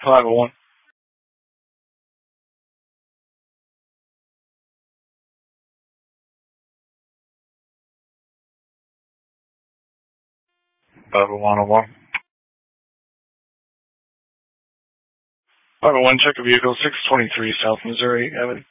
501. 501. 501, check a vehicle, 623 South Missouri Avenue.